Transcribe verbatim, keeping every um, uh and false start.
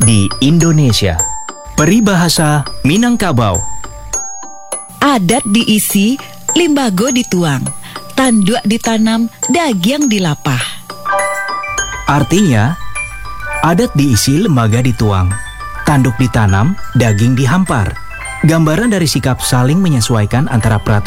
di Indonesia. Peribahasa Minangkabau. Adat diisi, limbago dituang, tanduk ditanam, daging dilapah. Artinya, adat diisi, lembaga dituang, tanduk ditanam, daging dihampar. Gambaran dari sikap saling menyesuaikan antara peraturan